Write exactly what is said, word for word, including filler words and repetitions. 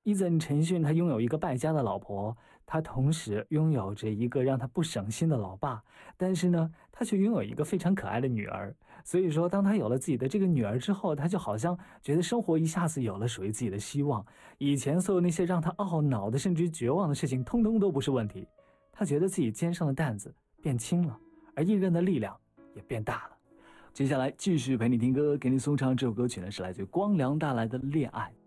伊森陈迅他拥有一个败家的老婆，他同时拥有着一个让他不省心的老爸，但是呢，他却拥有一个非常可爱的女儿。所以说，当他有了自己的这个女儿之后，他就好像觉得生活一下子有了属于自己的希望。以前所有那些让他懊恼的甚至于绝望的事情，通通都不是问题。他觉得自己肩上的担子变轻了，而一人的力量也变大了。接下来继续陪你听歌，给你送上这首歌曲呢，是来自光良带来的《恋爱》。